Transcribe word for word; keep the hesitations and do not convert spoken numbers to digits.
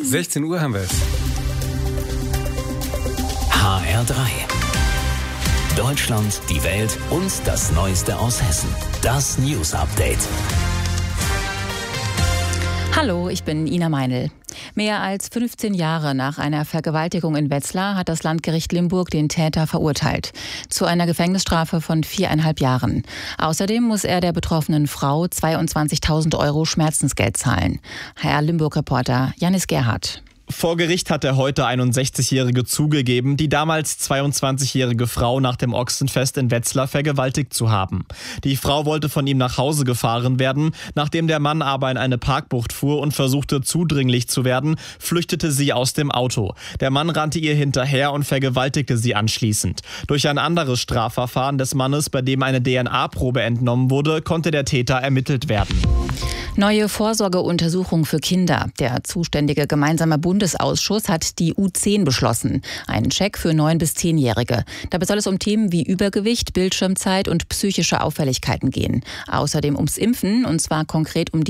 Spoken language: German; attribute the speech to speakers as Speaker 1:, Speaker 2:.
Speaker 1: sechzehn Uhr haben wir es.
Speaker 2: H R drei. Deutschland, die Welt und das Neueste aus Hessen. Das News Update.
Speaker 3: Hallo, ich bin Ina Meinl. Mehr als fünfzehn Jahre nach einer Vergewaltigung in Wetzlar hat das Landgericht Limburg den Täter verurteilt. Zu einer Gefängnisstrafe von viereinhalb Jahren. Außerdem muss er der betroffenen Frau zweiundzwanzigtausend Euro Schmerzensgeld zahlen. H R Limburg-Reporter Janis Gerhardt.
Speaker 4: Vor Gericht hat der heute einundsechzigjährige zugegeben, die damals zweiundzwanzigjährige Frau nach dem Ochsenfest in Wetzlar vergewaltigt zu haben. Die Frau wollte von ihm nach Hause gefahren werden, nachdem der Mann aber in eine Parkbucht fuhr und versuchte zudringlich zu werden, flüchtete sie aus dem Auto. Der Mann rannte ihr hinterher und vergewaltigte sie anschließend. Durch ein anderes Strafverfahren des Mannes, bei dem eine D N A-Probe entnommen wurde, konnte der Täter ermittelt werden.
Speaker 3: Neue Vorsorgeuntersuchung für Kinder. Der zuständige gemeinsame Bundesausschuss hat die U zehn beschlossen. Einen Check für neun- bis zehnjährige. Dabei soll es um Themen wie Übergewicht, Bildschirmzeit und psychische Auffälligkeiten gehen. Außerdem ums Impfen, und zwar konkret um die